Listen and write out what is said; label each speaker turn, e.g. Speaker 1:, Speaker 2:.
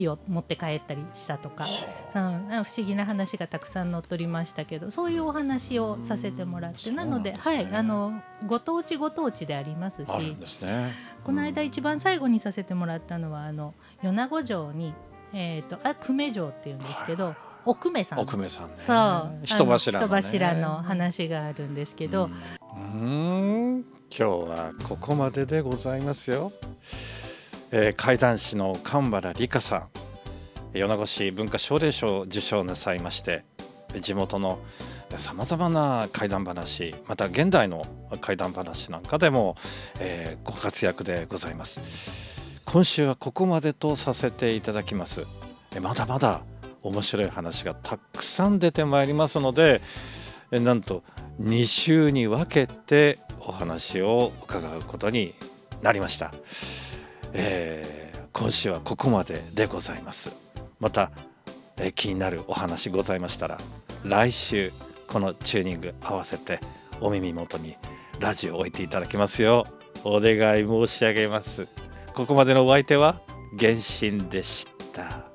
Speaker 1: を持って帰ったりしたとか、不思議な話がたくさん載っておりましたけど、そういうお話をさせてもらって、なので、ご当地ご当地でありますし、
Speaker 2: あるんですね。
Speaker 1: この間一番最後にさせてもらったのは米子城に、久米城っていうんですけど、お久米さん、
Speaker 2: お久米さんね、
Speaker 1: そう
Speaker 2: 人柱
Speaker 1: の話があるんですけど、
Speaker 2: 今日はここまででございますよ。怪談師の神原理香さん、米子市文化奨励賞を受賞なさいまして、地元のさまざまな怪談話、また現代の怪談話なんかでも、ご活躍でございます。今週はここまでとさせていただきます。まだまだ面白い話がたくさん出てまいりますので、なんと2週に分けてお話を伺うことになりました。今週はここまででございます。また、気になるお話ございましたら、来週このチューニング合わせてお耳元にラジオを置いていただきますようお願い申し上げます。ここまでのお相手は源信でした。